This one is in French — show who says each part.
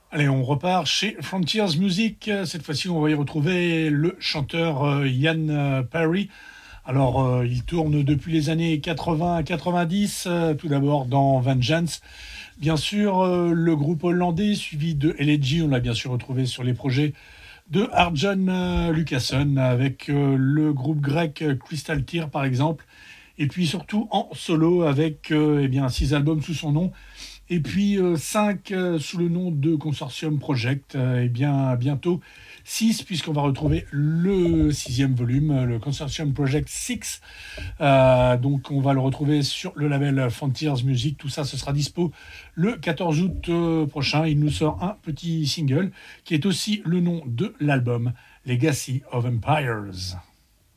Speaker 1: Allez, on repart chez Frontiers Music. Cette fois-ci, on va y retrouver le chanteur Ian Parry. Alors, il tourne depuis les années 80 à 90, tout d'abord dans Vengeance. Bien sûr, le groupe hollandais, suivi de Elegy, on l'a bien sûr retrouvé sur les projets de Arjan Lucassen, avec le groupe grec Crystal Tear, par exemple. Et puis surtout en solo, avec eh bien, 6 albums sous son nom. Et puis 5 sous le nom de Consortium Project, et bien bientôt 6 puisqu'on va retrouver le sixième volume, le Consortium Project 6. Donc on va le retrouver sur le label Frontiers Music. Tout ça, ce sera dispo le 14 août prochain. Il nous sort un petit single qui est aussi le nom de l'album, Legacy of Empires.